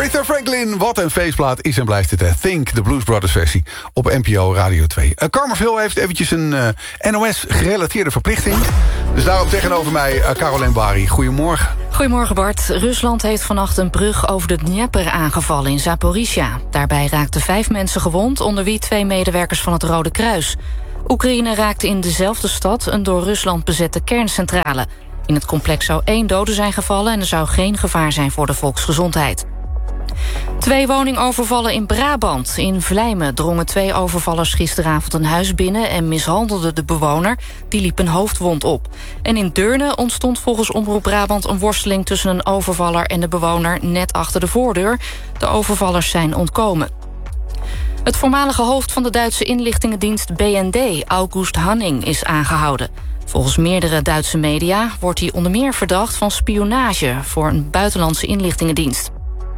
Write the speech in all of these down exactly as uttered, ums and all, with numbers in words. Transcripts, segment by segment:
Aretha Franklin, wat een feestplaat is en blijft het. Think, de Blues Brothers versie op N P O Radio twee. Uh, Carmerville heeft eventjes een uh, N O S-gerelateerde verplichting. Dus daarom tegenover mij uh, Carolijn Bari. Goedemorgen. Goedemorgen Bart. Rusland heeft vannacht een brug over de Dnieper aangevallen in Zaporizhia. Daarbij raakten vijf mensen gewond, onder wie twee medewerkers van het Rode Kruis. Oekraïne raakte in dezelfde stad een door Rusland bezette kerncentrale. In het complex zou één dode zijn gevallen en er zou geen gevaar zijn voor de volksgezondheid. Twee woningovervallen in Brabant. In Vlijmen drongen twee overvallers gisteravond een huis binnen en mishandelden de bewoner. Die liep een hoofdwond op. En in Deurne ontstond volgens Omroep Brabant een worsteling tussen een overvaller en de bewoner net achter de voordeur. De overvallers zijn ontkomen. Het voormalige hoofd van de Duitse inlichtingendienst B N D, August Hanning, is aangehouden. Volgens meerdere Duitse media wordt hij onder meer verdacht van spionage voor een buitenlandse inlichtingendienst.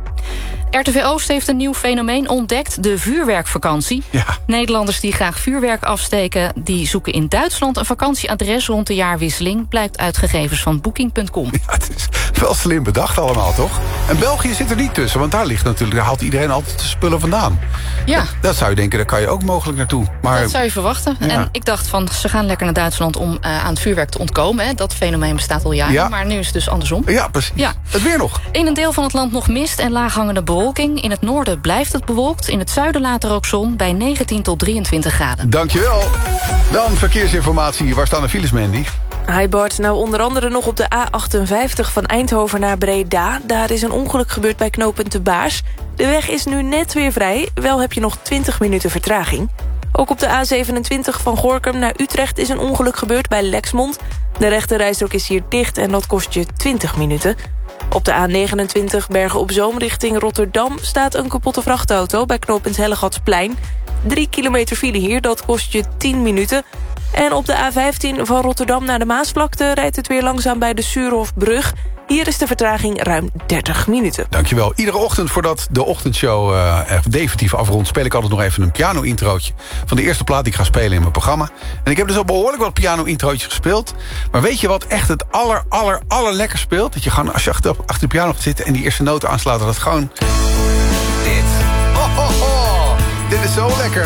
R T V Oost heeft een nieuw fenomeen ontdekt, de vuurwerkvakantie. Ja. Nederlanders die graag vuurwerk afsteken, die zoeken in Duitsland een vakantieadres rond de jaarwisseling, blijkt uit gegevens van booking punt com. Ja, het is wel slim bedacht allemaal, toch? En België zit er niet tussen, want daar ligt natuurlijk, daar haalt iedereen altijd de spullen vandaan. Ja. Dat, dat zou je denken, daar kan je ook mogelijk naartoe. Maar, dat zou je verwachten. Ja. En ik dacht van, ze gaan lekker naar Duitsland om uh, aan het vuurwerk te ontkomen. Hè. Dat fenomeen bestaat al jaren, ja. Maar nu is het dus andersom. Ja, precies. Ja. Het weer nog. In een deel van het land nog mist en laaghangende bewolking. In het noorden blijft het bewolkt. In het zuiden later ook zon bij negentien tot drieëntwintig graden. Dankjewel. Dan verkeersinformatie. Waar staan de files, Mandy? Hi Bart, nou onder andere nog op de A achtenvijftig van Eindhoven naar Breda. Daar is een ongeluk gebeurd bij knooppunt De Baars. De weg is nu net weer vrij, wel heb je nog twintig minuten vertraging. Ook op de A zevenentwintig van Gorinchem naar Utrecht is een ongeluk gebeurd bij Lexmond. De rechterrijstrook is hier dicht en dat kost je twintig minuten. Op de A negenentwintig Bergen op Zoom richting Rotterdam staat een kapotte vrachtauto bij knooppunt Hellegatsplein. Drie kilometer file hier, dat kost je tien minuten. En op de A vijftien van Rotterdam naar de Maasvlakte rijdt het weer langzaam bij de Suurhofbrug. Hier is de vertraging ruim dertig minuten. Dankjewel. Iedere ochtend voordat de ochtendshow uh, definitief afrondt, speel ik altijd nog even een piano-introotje van de eerste plaat die ik ga spelen in mijn programma. En ik heb dus al behoorlijk wat piano-introotjes gespeeld. Maar weet je wat echt het aller, aller, allerlekker speelt? Dat je gewoon, als je achter, achter de piano gaat zitten en die eerste noten aanslaat, dat het gewoon... Dit. Oh, oh, oh. Dit is zo lekker.